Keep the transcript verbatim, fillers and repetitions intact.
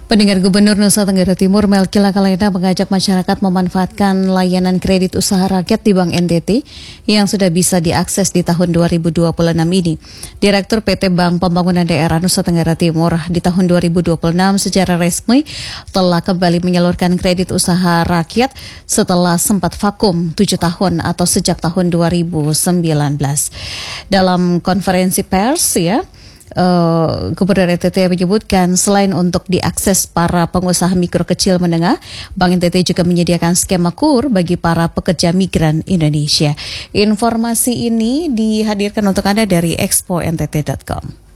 Pendengar, Gubernur Nusa Tenggara Timur Melki Lakalena mengajak masyarakat memanfaatkan layanan kredit usaha rakyat di Bank N T T yang sudah bisa diakses di tahun dua ribu dua puluh enam ini. Direktur P T Bank Pembangunan Daerah Nusa Tenggara Timur di tahun dua ribu dua puluh enam secara resmi telah kembali menyalurkan kredit usaha rakyat setelah sempat vakum tujuh tahun atau sejak tahun dua ribu sembilan belas. Dalam konferensi pers ya, Uh, Gubernur N T T menyebutkan selain untuk diakses para pengusaha mikro kecil menengah, Bank N T T juga menyediakan skema kur bagi para pekerja migran Indonesia. Informasi ini dihadirkan untuk Anda dari expo n t t dot com.